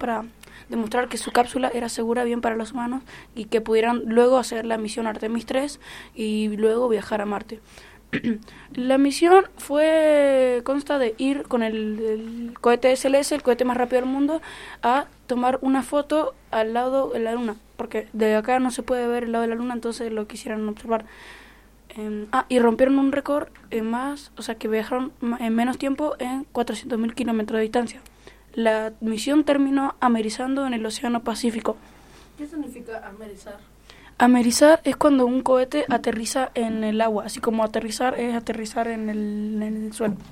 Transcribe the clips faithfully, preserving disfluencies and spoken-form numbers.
para demostrar que su cápsula era segura bien para los humanos y que pudieran luego hacer la misión Artemis tres y luego viajar a Marte. La misión fue consta de ir con el, el cohete S L S, el cohete más rápido del mundo, a tomar una foto al lado de la Luna, porque de acá no se puede ver el lado de la Luna, entonces lo quisieran observar. Eh, ah, y rompieron un récord en más, o sea que viajaron en menos tiempo en cuatrocientos mil kilómetros de distancia. La misión terminó amerizando en el Océano Pacífico. ¿Qué significa amerizar? Amerizar es cuando un cohete aterriza en el agua, así como aterrizar es aterrizar en el, en el suelo.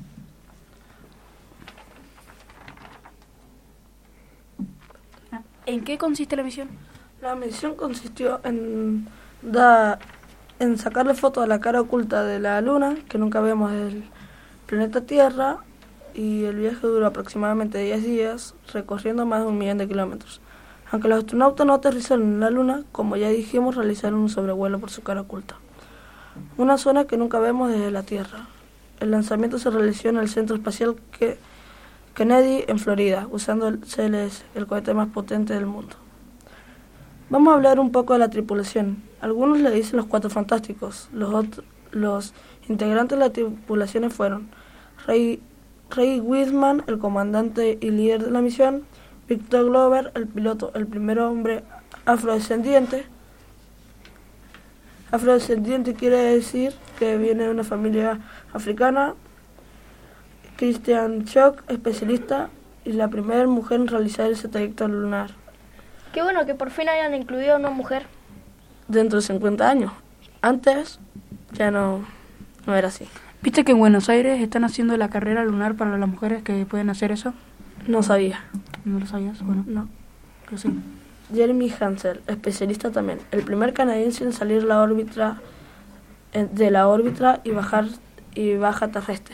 ¿En qué consiste la misión? La misión consistió en, da, en sacarle fotos a la cara oculta de la Luna, que nunca vemos del planeta Tierra, y el viaje duró aproximadamente diez días, recorriendo más de un millón de kilómetros. Aunque los astronautas no aterrizaron en la Luna, como ya dijimos, realizaron un sobrevuelo por su cara oculta, una zona que nunca vemos desde la Tierra. El lanzamiento se realizó en el Centro Espacial Kennedy, en Florida, usando el C L S, el cohete más potente del mundo. Vamos a hablar un poco de la tripulación. Algunos le dicen los Cuatro Fantásticos. Los, otros, los integrantes de la tripulación fueron Ray, Ray Wiseman, el comandante y líder de la misión; Victor Glover, el piloto, el primer hombre afrodescendiente. Afrodescendiente quiere decir que viene de una familia africana. Christian Schock, especialista y la primera mujer en realizar ese trayecto lunar. Qué bueno que por fin hayan incluido a una mujer. Dentro de cincuenta años. Antes ya no, no era así. ¿Viste que en Buenos Aires están haciendo la carrera lunar para las mujeres que pueden hacer eso? No sabía. ¿No lo sabías? Bueno, no. Yo sí. Jeremy Hansel, especialista también. El primer canadiense en salir la órbita, de la órbita y bajar y baja terrestre.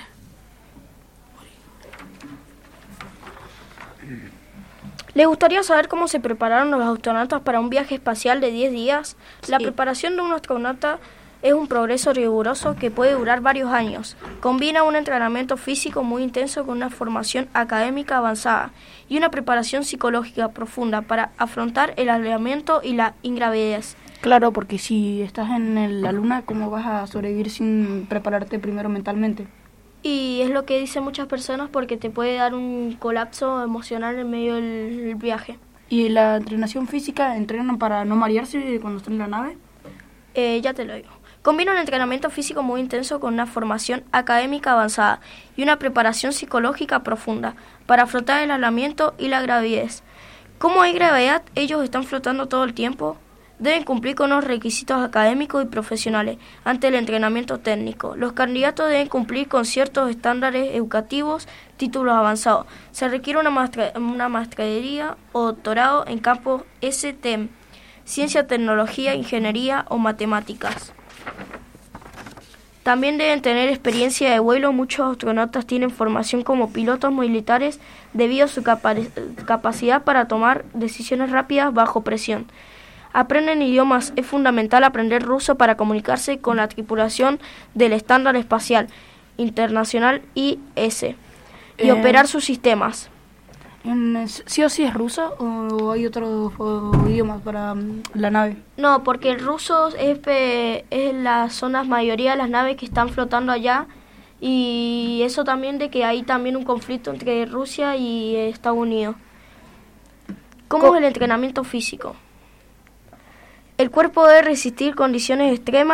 ¿Les gustaría saber cómo se prepararon los astronautas para un viaje espacial de diez días? Sí. La preparación de un astronauta es un progreso riguroso que puede durar varios años. Combina un entrenamiento físico muy intenso con una formación académica avanzada y una preparación psicológica profunda para afrontar el aislamiento y la ingravidez. Claro, porque si estás en el, la Luna, ¿cómo vas a sobrevivir sin prepararte primero mentalmente? Y es lo que dicen muchas personas, porque te puede dar un colapso emocional en medio del, del viaje. ¿Y la entrenación física entrenan para no marearse cuando están en la nave? Eh, ya te lo digo. Combina un entrenamiento físico muy intenso con una formación académica avanzada y una preparación psicológica profunda para afrontar el aislamiento y la gravidez. Como hay gravedad, ellos están flotando todo el tiempo. Deben cumplir con los requisitos académicos y profesionales ante el entrenamiento técnico. Los candidatos deben cumplir con ciertos estándares educativos, títulos avanzados. Se requiere una, maestra, una maestría o doctorado en campos S T E M, ciencia, tecnología, ingeniería o matemáticas. También deben tener experiencia de vuelo. Muchos astronautas tienen formación como pilotos militares debido a su capa- capacidad para tomar decisiones rápidas bajo presión. Aprenden idiomas. Es fundamental aprender ruso para comunicarse con la tripulación del Estándar Espacial Internacional I S y eh, operar sus sistemas. En, ¿Sí o sí es ruso o hay otros idiomas para um, la nave? No, porque el ruso es, es la zona mayoría de las naves que están flotando allá, y eso también de que hay también un conflicto entre Rusia y Estados Unidos. ¿Cómo es el entrenamiento físico? El cuerpo debe resistir condiciones extremas